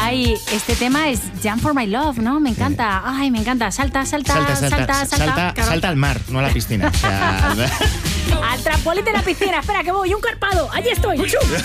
Ay, este tema es Jump for My Love, ¿no? Me encanta. Ay, me encanta. Salta. Salta al mar, no a la piscina. O sea, al trampolín de la piscina. Espera, que voy. Un carpado. Allí estoy.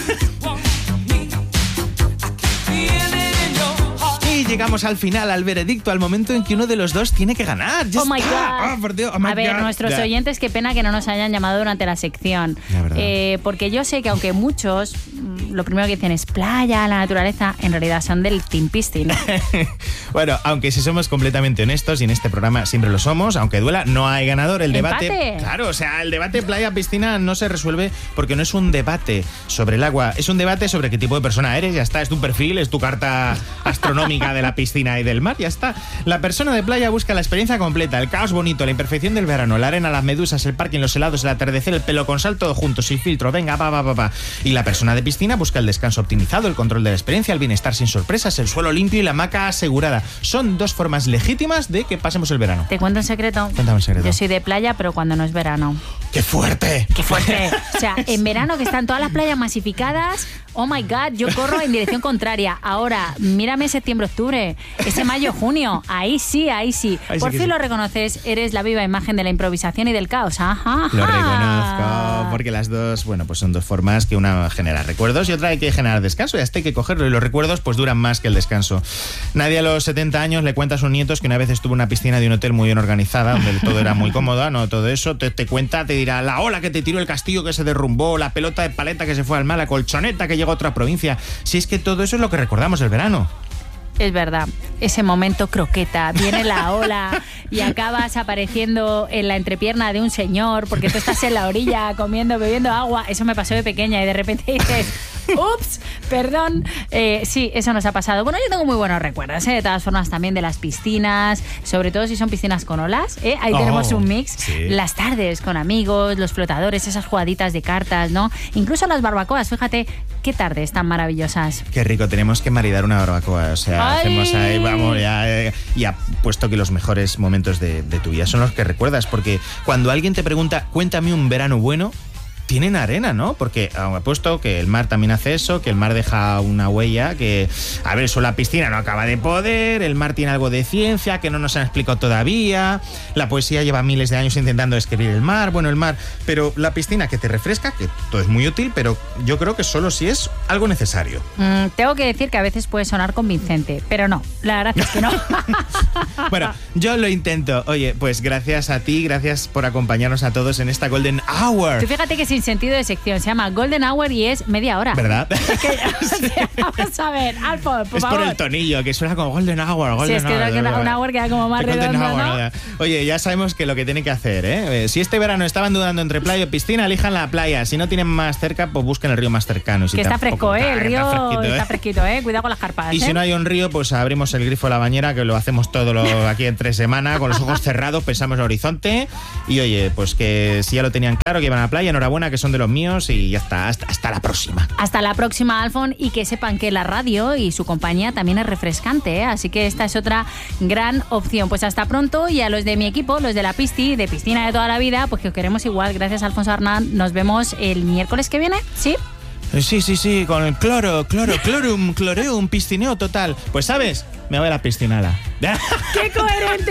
Y llegamos al final, al veredicto, al momento en que uno de los dos tiene que ganar. ¡Oh, my God! ¡Oh, por Dios! ¡Oh, my A ver, God! nuestros oyentes, qué pena que no nos hayan llamado durante la sección. Porque yo sé que aunque muchos lo primero que dicen es playa, la naturaleza, en realidad son del Team Piscina. Bueno, aunque si somos completamente honestos, y en este programa siempre lo somos, aunque duela, no hay ganador. El ¡Empate! debate... Claro, o sea, el debate playa-piscina no se resuelve porque no es un debate sobre el agua, es un debate sobre qué tipo de persona eres, ya está, es tu perfil, es tu carta astronómica de la piscina y del mar, ya está. La persona de playa busca la experiencia completa, el caos bonito, la imperfección del verano, la arena, las medusas, el parking, los helados, el atardecer, el pelo con sal, todo junto, sin filtro, venga, pa. Y la persona de piscina busca el descanso optimizado, el control de la experiencia, el bienestar sin sorpresas, el suelo limpio y la hamaca asegurada. Son dos formas legítimas de que pasemos el verano. ¿Te cuento un secreto? Cuéntame un secreto. Yo soy de playa, pero cuando no es verano. ¡Qué fuerte! ¡Qué fuerte! O sea, en verano que están todas las playas masificadas, oh my God, yo corro en dirección contraria. Ahora, mírame septiembre-octubre, ese mayo-junio, ahí sí. Por fin lo reconoces, eres la viva imagen de la improvisación y del caos. Ajá. Lo reconozco, porque las dos, bueno, pues son dos formas que una genera recuerdos y otra hay que generar descanso, y hasta hay que cogerlo, y los recuerdos pues duran más que el descanso. Nadie a los 70 años le cuenta a sus nietos que una vez estuvo en una piscina de un hotel muy bien organizada, donde todo era muy cómodo, no todo eso, te cuenta, te dirá la ola que te tiró, el castillo que se derrumbó, la pelota de paleta que se fue al mar, la colchoneta que llegó a otra provincia. Si es que todo eso es lo que recordamos el verano. Es verdad, ese momento croqueta, viene la ola y acabas apareciendo en la entrepierna de un señor porque tú estás en la orilla comiendo, bebiendo agua. Eso me pasó de pequeña y de repente dices, ups, perdón. Sí, eso nos ha pasado. Bueno, yo tengo muy buenos recuerdos, de todas formas también de las piscinas, sobre todo si son piscinas con olas, ahí tenemos un mix. Sí. Las tardes con amigos, los flotadores, esas jugaditas de cartas, ¿no? Incluso las barbacoas, fíjate qué tardes tan maravillosas. Qué rico, tenemos que maridar una barbacoa, o sea, ¡ay! hacemos ahí, vamos, ya puesto que los mejores momentos de tu vida son los que recuerdas, porque cuando alguien te pregunta, cuéntame un verano bueno, tienen arena, ¿no? Porque apuesto que el mar también hace eso, que el mar deja una huella, que, a ver, eso la piscina no acaba de poder, el mar tiene algo de ciencia que no nos han explicado todavía, la poesía lleva miles de años intentando describir el mar, pero la piscina que te refresca, que todo es muy útil, pero yo creo que solo si es algo necesario. Tengo que decir que a veces puede sonar convincente, pero no, la verdad es que no. Bueno, yo lo intento. Oye, pues gracias a ti, gracias por acompañarnos a todos en esta Golden Hour. Tú fíjate que sin sentido de sección, se llama Golden Hour y es media hora. ¿Verdad? Es que, o sea, vamos a ver, Alfo, por es favor. por el tonillo, que suena como Golden Hour. Sí, es que una hour queda como más redondo, ¿no? Oye, ya sabemos que lo que tienen que hacer, ¿eh? Si este verano estaban dudando entre playa y piscina, elijan la playa. Si no tienen más cerca, pues busquen el río más cercano. Que está fresco, el río está fresquito, cuidado con las carpas. Y si no hay un río, pues abrimos el grifo de la bañera, que lo hacemos todo aquí en 3 semanas, con los ojos cerrados, pensamos en el horizonte. Y oye, pues que si ya lo tenían claro, que iban a la playa, enhorabuena, que son de los míos, y ya está, hasta la próxima. Hasta la próxima, Alfon, y que sepan que la radio y su compañía también es refrescante, así que esta es otra gran opción. Pues hasta pronto, y a los de mi equipo, los de la Pisti, de piscina de toda la vida, pues que os queremos igual. Gracias, Alfonso Arnán. Nos vemos el miércoles que viene, ¿sí? Sí, con el cloreum, piscineo total. Pues, ¿sabes? Me voy a la piscinala. ¡Qué coherente!